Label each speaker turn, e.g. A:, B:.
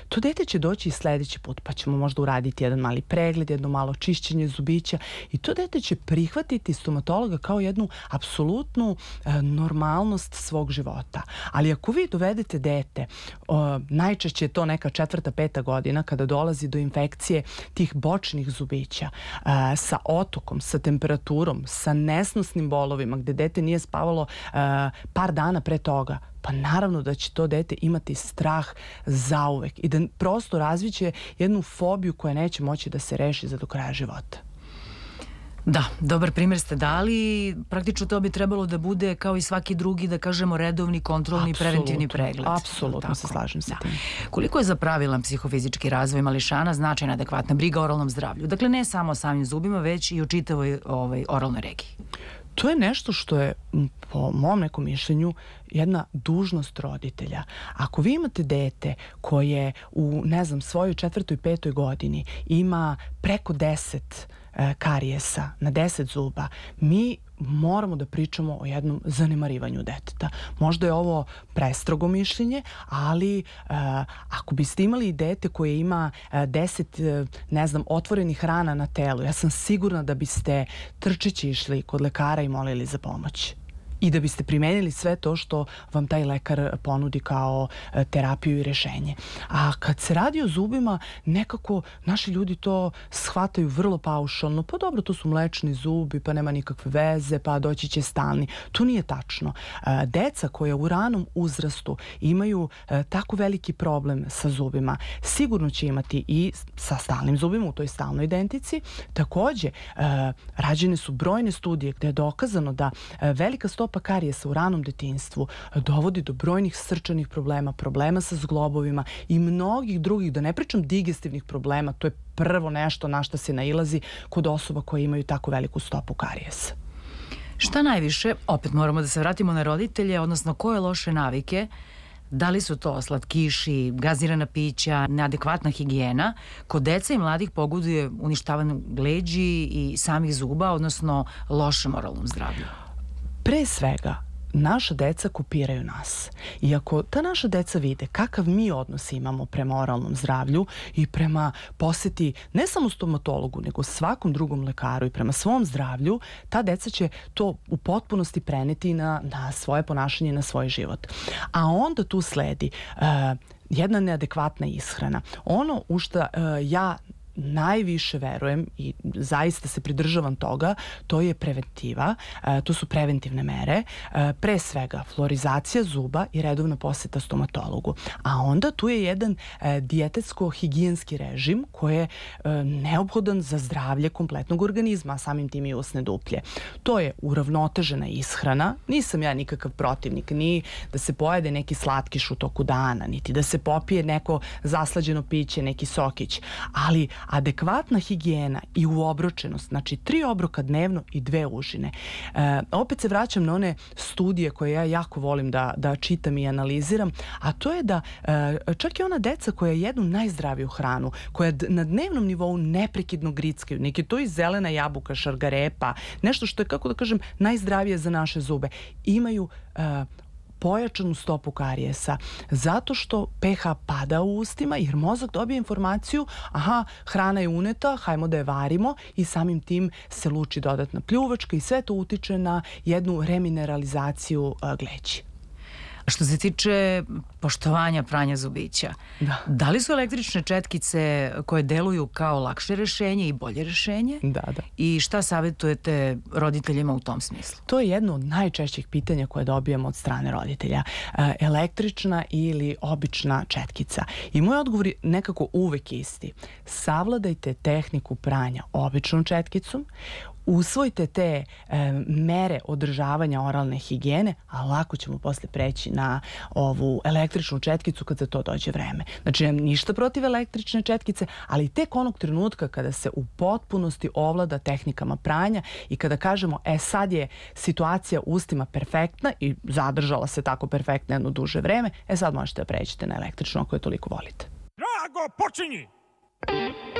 A: to dete će doći i sledeći put, pa ćemo možda uraditi jedan mali pregled, jedno malo čišćenje zubića i to dete će prihvatiti stomatologa kao jednu apsolutnu normalnost svog života. Ali ako vi dovedete dete, najčešće je to neka 4., 5. godina kada dolazi do infekcije tih bočnih zubića, sa otokom, sa temperaturom, sa nesnosnim bolovima, gde dete nije spavalo par dana pre toga, pa naravno da će to dete imati strah zauvek i da prosto razviće jednu fobiju koja neće moći da se reši za do kraja života.
B: Da, dobar primjer ste dali. Praktično to bi trebalo da bude kao i svaki drugi, da kažemo, redovni, kontrolni, preventivni pregled.
A: Apsolutno se slažem sa tim.
B: Koliko je za pravilan psihofizički razvoj mališana značajna adekvatna briga o oralnom zdravlju? Dakle, ne samo o samim zubima, već i o čitavoj oralnoj regiji.
A: To je nešto što je, po mom nekom mišljenju, jedna dužnost roditelja. Ako vi imate dete koje u, svojoj 4., 5. godini ima preko 10 karijesa na 10 zuba, mi moramo da pričamo o jednom zanemarivanju deteta. Možda je ovo prestrogo mišljenje, ali ako biste imali dete koje ima 10, otvorenih rana na telu, ja sam sigurna da biste trčeći išli kod lekara i molili za pomoć. I da biste primenili sve to što vam taj lekar ponudi kao terapiju i rešenje. A kad se radi o zubima, nekako naši ljudi to shvataju vrlo paušalno. Pa dobro, to su mlečni zubi, pa nema nikakve veze, pa doći će stalni. To nije tačno. Deca koja u ranom uzrastu imaju tako veliki problem sa zubima, sigurno će imati i sa stalnim zubima u toj stalnoj dentici. Takođe, rađene su brojne studije gde je dokazano da velika stopa karijesa u ranom detinjstvu dovodi do brojnih srčanih problema, problema sa zglobovima i mnogih drugih, da ne pričam digestivnih problema, to je prvo nešto na što se nailazi kod osoba koje imaju tako veliku stopu karijesa.
B: Šta najviše, opet moramo da se vratimo na roditelje, odnosno koje loše navike, da li su to slatkiši, gazirana pića, neadekvatna higijena, kod deca i mladih pogoduje uništavanju leđi i samih zuba, odnosno lošem oralnom zdravlju?
A: Pre svega, naša deca kopiraju nas. I ako ta naša deca vide kakav mi odnos imamo prema oralnom zdravlju i prema poseti ne samo stomatologu, nego svakom drugom lekaru i prema svom zdravlju, ta deca će to u potpunosti preneti na svoje ponašanje, na svoj život. A onda tu sledi jedna neadekvatna ishrana. Ono u šta ja najviše verujem i zaista se pridržavam toga, to je preventiva, to su preventivne mere, pre svega fluorizacija zuba i redovna poseta stomatologu. A onda tu je jedan dijetetsko-higijenski režim koji je neophodan za zdravlje kompletnog organizma, a samim tim i usne duplje. To je uravnotežena ishrana, nisam ja nikakav protivnik, ni da se pojede neki slatkiš u toku dana, niti da se popije neko zaslađeno piće, neki sokić, ali adekvatna higijena i uobročenost, znači 3 obroka dnevno i 2 užine. Opet se vraćam na one studije koje ja jako volim da čitam i analiziram, a to je da čak i ona deca koja jedu najzdraviju hranu, koja na dnevnom nivou neprekidno grickaju, neki to i zelena jabuka, šargarepa, nešto što je, kako da kažem, najzdravije za naše zube, imaju pojačanu stopu karijesa, zato što pH pada u ustima jer mozak dobije informaciju, aha, hrana je uneta, hajmo da je varimo i samim tim se luči dodatna pljuvačka i sve to utiče na jednu remineralizaciju gleđi.
B: Što se tiče poštovanja pranja zubića, da li su električne četkice koje deluju kao lakše rešenje i bolje rešenje?
A: Da.
B: I šta savjetujete roditeljima u tom smislu?
A: To je jedno od najčešćih pitanja koje dobijamo od strane roditelja. Električna ili obična četkica. I moj odgovor je nekako uvek isti. Savladajte tehniku pranja običnom četkicom, usvojite te mere održavanja oralne higijene, a lako ćemo posle preći na ovu električnu četkicu kad za to dođe vreme. Znači, nemam ništa protiv električne četkice, ali tek onog trenutka kada se u potpunosti ovlada tehnikama pranja i kada kažemo, sad je situacija u ustima perfektna i zadržala se tako perfektno jedno duže vreme, sad možete da pređete na električno ako je toliko volite.
C: Drago, počinji!